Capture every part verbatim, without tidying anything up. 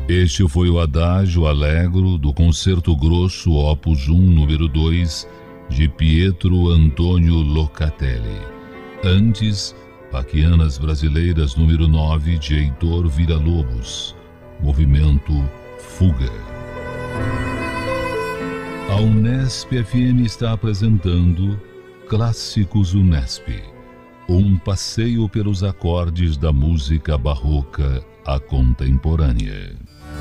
Este foi o Adagio Allegro do Concerto Grosso Opus um, número dois, de Pietro Antônio Locatelli. Antes, Baquianas Brasileiras, número nove, de Heitor Villa-Lobos. Movimento Fuga. A Unesp F M está apresentando Clássicos Unesp, um passeio pelos acordes da música barroca à contemporânea.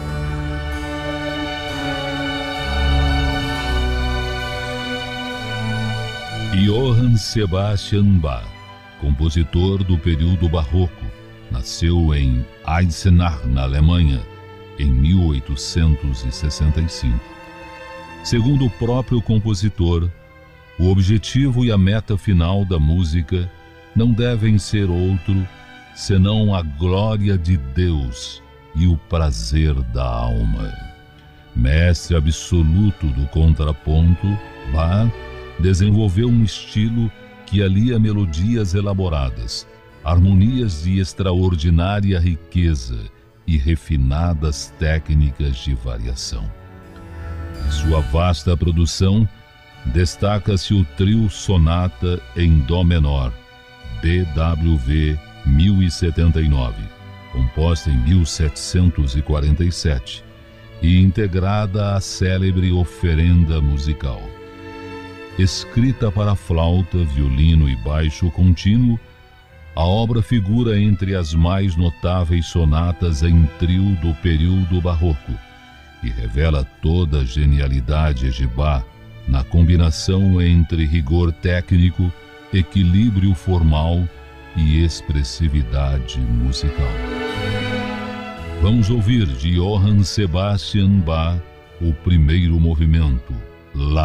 Johann Sebastian Bach, compositor do período barroco, nasceu em Eisenach, na Alemanha, em mil oitocentos e sessenta e cinco. Segundo o próprio compositor, o objetivo e a meta final da música não devem ser outro senão a glória de Deus e o prazer da alma. Mestre absoluto do contraponto, Bach desenvolveu um estilo que alia melodias elaboradas, harmonias de extraordinária riqueza e refinadas técnicas de variação. Em sua vasta produção, destaca-se o trio Sonata em Dó menor, B W V mil e setenta e nove, composta em mil setecentos e quarenta e sete e integrada à célebre Oferenda Musical. Escrita para flauta, violino e baixo contínuo, a obra figura entre as mais notáveis sonatas em trio do período barroco e revela toda a genialidade de Bach na combinação entre rigor técnico, equilíbrio formal e expressividade musical. Vamos ouvir de Johann Sebastian Bach o primeiro movimento, Lá.